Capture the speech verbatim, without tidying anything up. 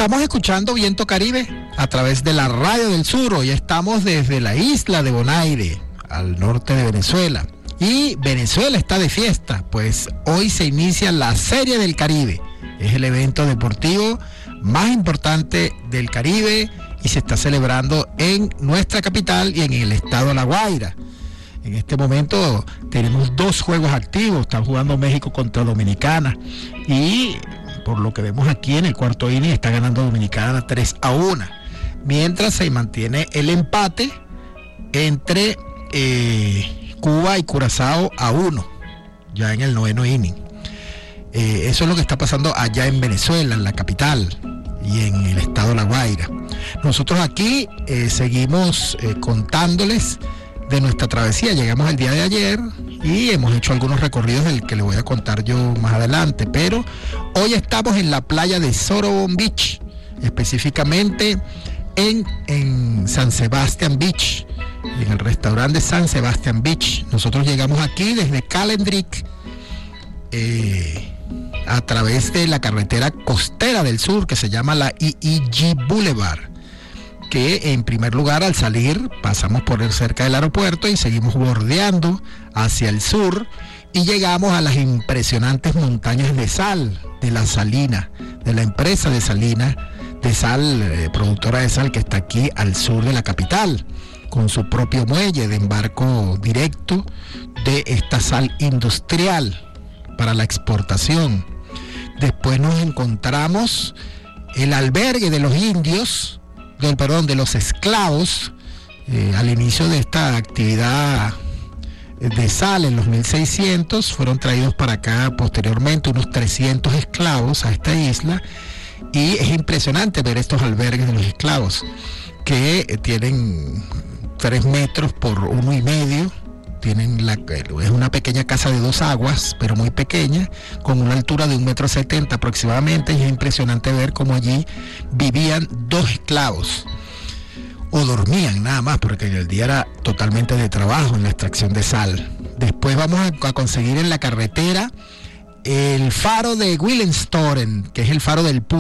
Estamos escuchando Viento Caribe a través de la Radio del Sur. Hoy estamos desde la isla de Bonaire, al norte de Venezuela. Y Venezuela está de fiesta, pues hoy se inicia la Serie del Caribe. Es el evento deportivo más importante del Caribe y se está celebrando en nuestra capital y en el estado de La Guaira. En este momento tenemos dos juegos activos. Están jugando México contra Dominicana y por lo que vemos aquí en el cuarto inning está ganando Dominicana tres a uno, mientras se mantiene el empate entre eh, Cuba y Curazao a uno ya en el noveno inning. Eh, eso es lo que está pasando allá en Venezuela, en la capital y en el estado de La Guaira. Nosotros aquí eh, seguimos eh, contándoles de nuestra travesía. Llegamos el día de ayer y hemos hecho algunos recorridos del que les voy a contar yo más adelante, pero hoy estamos en la playa de Sorobón Beach, específicamente en, en San Sebastian Beach, en el restaurante San Sebastian Beach. Nosotros llegamos aquí desde Calendrick eh, a través de la carretera costera del sur que se llama la I E G Boulevard, que en primer lugar al salir pasamos por el cerca del aeropuerto y seguimos bordeando hacia el sur y llegamos a las impresionantes montañas de sal de la salina, de la empresa de salina de sal, eh, productora de sal que está aquí al sur de la capital, con su propio muelle de embarco directo de esta sal industrial para la exportación. Después nos encontramos el albergue de los indios, del perdón, de los esclavos, eh, al inicio de esta actividad de sal en los mil seiscientos, fueron traídos para acá posteriormente unos trescientos esclavos a esta isla, y es impresionante ver estos albergues de los esclavos, que eh, tienen tres metros por uno y medio, tienen la, es una pequeña casa de dos aguas, pero muy pequeña, con una altura de un metro setenta aproximadamente, y es impresionante ver cómo allí vivían dos esclavos, o dormían nada más, porque en el día era totalmente de trabajo en la extracción de sal. Después vamos a, a conseguir en la carretera el faro de Willemstoren, que es el faro del punto